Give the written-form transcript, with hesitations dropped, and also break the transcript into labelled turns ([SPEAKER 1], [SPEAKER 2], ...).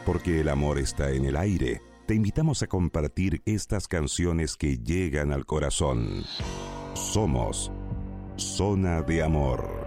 [SPEAKER 1] Porque el amor está en el aire, te invitamos a compartir estas canciones que llegan al corazón. Somos Zona de Amor.